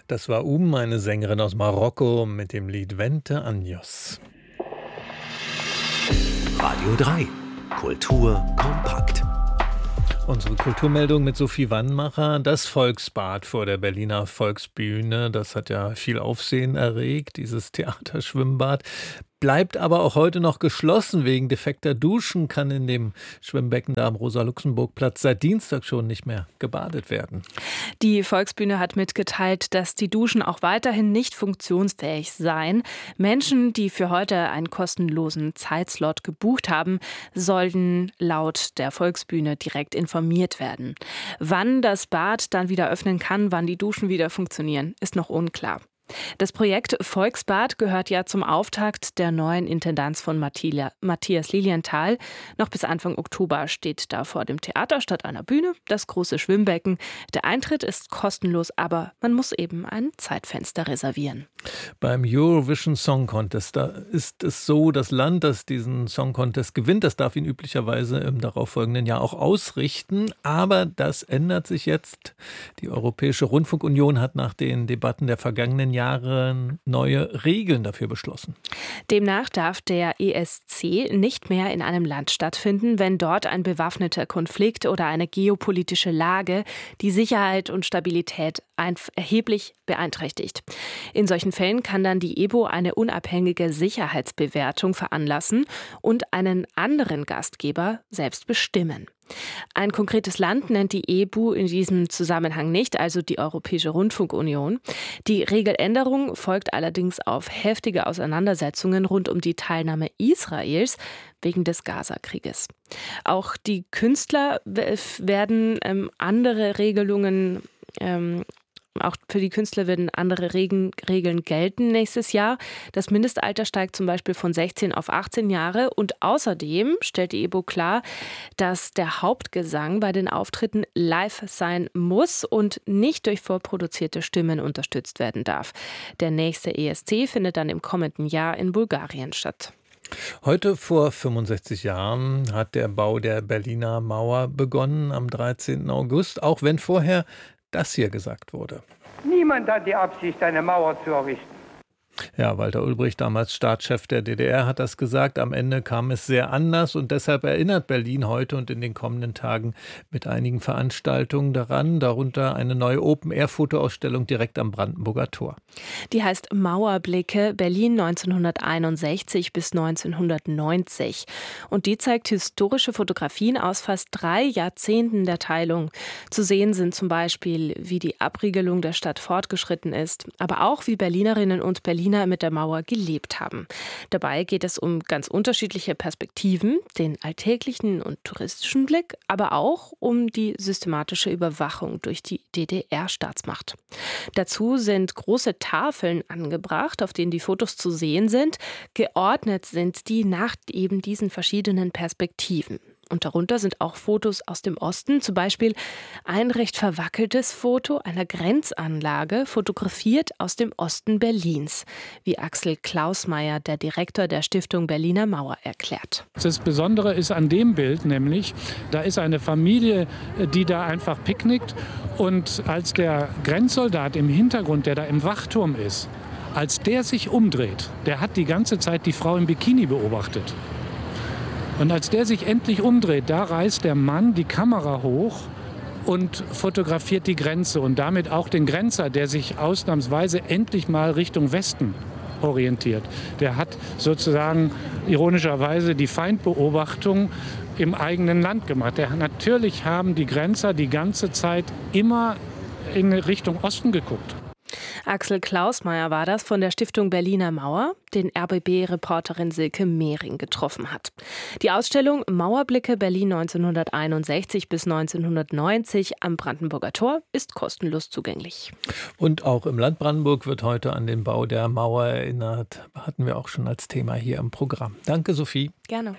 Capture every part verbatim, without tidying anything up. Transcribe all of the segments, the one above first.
Das war Um, eine Sängerin aus Marokko mit dem Lied Vente Años. Radio drei. Kultur kompakt. Unsere Kulturmeldung mit Sophie Wannmacher. Das Volksbad vor der Berliner Volksbühne, das hat ja viel Aufsehen erregt, dieses Theaterschwimmbad. Bleibt aber auch heute noch geschlossen wegen defekter Duschen, kann in dem Schwimmbecken da am Rosa-Luxemburg-Platz seit Dienstag schon nicht mehr gebadet werden. Die Volksbühne hat mitgeteilt, dass die Duschen auch weiterhin nicht funktionsfähig seien. Menschen, die für heute einen kostenlosen Zeitslot gebucht haben, sollten laut der Volksbühne direkt informiert werden. Wann das Bad dann wieder öffnen kann, wann die Duschen wieder funktionieren, ist noch unklar. Das Projekt Volksbad gehört ja zum Auftakt der neuen Intendanz von Matthias Lilienthal. Noch bis Anfang Oktober steht da vor dem Theater statt einer Bühne das große Schwimmbecken. Der Eintritt ist kostenlos, aber man muss eben ein Zeitfenster reservieren. Beim Eurovision Song Contest, da ist es so, das Land, das diesen Song Contest gewinnt, das darf ihn üblicherweise im darauffolgenden Jahr auch ausrichten. Aber das ändert sich jetzt. Die Europäische Rundfunkunion hat nach den Debatten der vergangenen Jahre Jahre neue Regeln dafür beschlossen. Demnach darf der E S C nicht mehr in einem Land stattfinden, wenn dort ein bewaffneter Konflikt oder eine geopolitische Lage die Sicherheit und Stabilität erheblich beeinträchtigt. In solchen Fällen kann dann die E B U eine unabhängige Sicherheitsbewertung veranlassen und einen anderen Gastgeber selbst bestimmen. Ein konkretes Land nennt die E B U in diesem Zusammenhang nicht, also die Europäische Rundfunkunion. Die Regeländerung folgt allerdings auf heftige Auseinandersetzungen rund um die Teilnahme Israels wegen des Gaza-Krieges. Auch die Künstler werden ähm, andere Regelungen ähm, Auch für die Künstler werden andere Regen, Regeln gelten nächstes Jahr. Das Mindestalter steigt zum Beispiel von sechzehn auf achtzehn Jahre. Und außerdem stellt die E B U klar, dass der Hauptgesang bei den Auftritten live sein muss und nicht durch vorproduzierte Stimmen unterstützt werden darf. Der nächste E S C findet dann im kommenden Jahr in Bulgarien statt. Heute vor fünfundsechzig Jahren hat der Bau der Berliner Mauer begonnen, am dreizehnten August, auch wenn vorher das hier gesagt wurde. Niemand hat die Absicht, eine Mauer zu errichten. Ja, Walter Ulbricht, damals Staatschef der D D R, hat das gesagt. Am Ende kam es sehr anders und deshalb erinnert Berlin heute und in den kommenden Tagen mit einigen Veranstaltungen daran, darunter eine neue Open-Air-Fotoausstellung direkt am Brandenburger Tor. Die heißt Mauerblicke Berlin neunzehnhunderteinundsechzig bis neunzehnhundertneunzig und die zeigt historische Fotografien aus fast drei Jahrzehnten der Teilung. Zu sehen sind zum Beispiel, wie die Abriegelung der Stadt fortgeschritten ist, aber auch wie Berlinerinnen und Berliner mit der Mauer gelebt haben. Dabei geht es um ganz unterschiedliche Perspektiven, den alltäglichen und touristischen Blick, aber auch um die systematische Überwachung durch die D D R-Staatsmacht. Dazu sind große Tafeln angebracht, auf denen die Fotos zu sehen sind. Geordnet sind die nach eben diesen verschiedenen Perspektiven. Und darunter sind auch Fotos aus dem Osten, zum Beispiel ein recht verwackeltes Foto einer Grenzanlage, fotografiert aus dem Osten Berlins, wie Axel Klausmeier, der Direktor der Stiftung Berliner Mauer, erklärt. Das Besondere ist an dem Bild nämlich, da ist eine Familie, die da einfach picknickt und als der Grenzsoldat im Hintergrund, der da im Wachturm ist, als der sich umdreht, der hat die ganze Zeit die Frau im Bikini beobachtet. Und als der sich endlich umdreht, da reißt der Mann die Kamera hoch und fotografiert die Grenze und damit auch den Grenzer, der sich ausnahmsweise endlich mal Richtung Westen orientiert. Der hat sozusagen ironischerweise die Feindbeobachtung im eigenen Land gemacht. Der, natürlich haben die Grenzer die ganze Zeit immer in Richtung Osten geguckt. Axel Klausmeier war das von der Stiftung Berliner Mauer, den R B B-Reporterin Silke Mehring getroffen hat. Die Ausstellung Mauerblicke Berlin neunzehnhunderteinundsechzig bis neunzehnhundertneunzig am Brandenburger Tor ist kostenlos zugänglich. Und auch im Land Brandenburg wird heute an den Bau der Mauer erinnert. Hatten wir auch schon als Thema hier im Programm. Danke, Sophie. Gerne.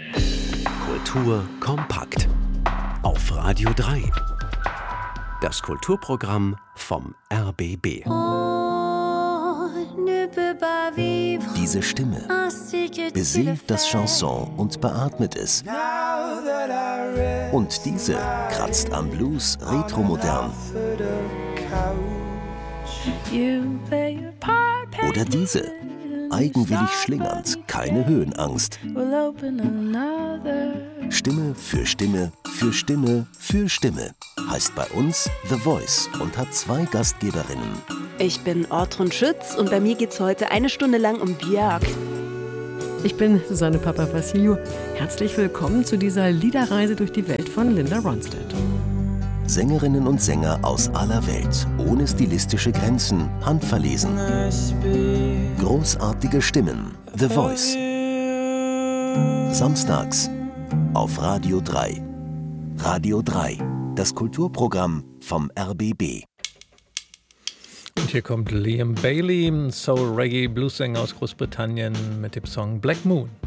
Kultur kompakt auf Radio drei. Das Kulturprogramm vom R B B. Diese Stimme besingt das Chanson und beatmet es. Und diese kratzt am Blues retromodern. Oder diese, eigenwillig schlingernd, keine Höhenangst. Stimme für Stimme für Stimme für Stimme heißt bei uns The Voice und hat zwei Gastgeberinnen. Ich bin Ortrun Schütz und bei mir geht's heute eine Stunde lang um Björk. Ich bin Susanne Papavassiliou. Herzlich willkommen zu dieser Liederreise durch die Welt von Linda Ronstadt. Sängerinnen und Sänger aus aller Welt, ohne stilistische Grenzen, handverlesen. Großartige Stimmen, The Voice. Samstags auf Radio drei. Radio drei, das Kulturprogramm vom R B B. Und hier kommt Liam Bailey, Soul-Reggae-Blues-Sänger aus Großbritannien mit dem Song Black Moon.